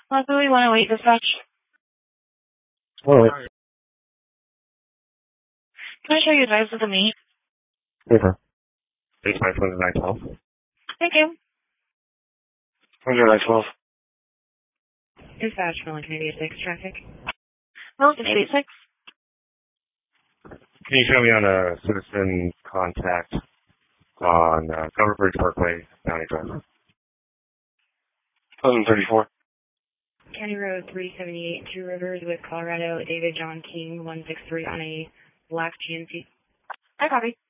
Luckily, 108 dispatch. Oh, wait. Can I show you drives with the meet? Paper. 8-9-12. Thank you. 109-12. Dispatch, Millington 86, traffic. Millington 86. Can you show me on a citizen contact on Cover Bridge Parkway, County Drive? 1034. County Road 378, Two Rivers with Colorado, David John King, 163 on a black GMC. I copy.